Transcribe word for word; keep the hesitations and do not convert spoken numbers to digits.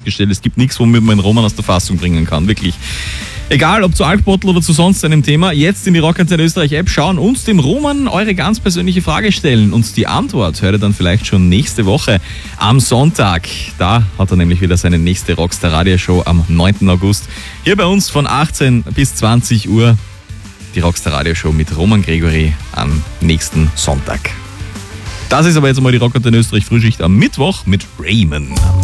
festgestellt, es gibt nichts, womit man den Roman aus der Fassung bringen kann, wirklich. Egal, ob zu Alkbottel oder zu sonst einem Thema, jetzt in die Rockantenne Österreich App schauen, uns dem Roman eure ganz persönliche Frage stellen. Und die Antwort hört ihr dann vielleicht schon nächste Woche am Sonntag. Da hat er nämlich wieder seine nächste Rockstar Radioshow am neunten August. Hier bei uns von achtzehn bis zwanzig Uhr die Rockstar Radioshow mit Roman Gregory am nächsten Sonntag. Das ist aber jetzt einmal die Rockantenne Österreich Frühschicht am Mittwoch mit Raymond.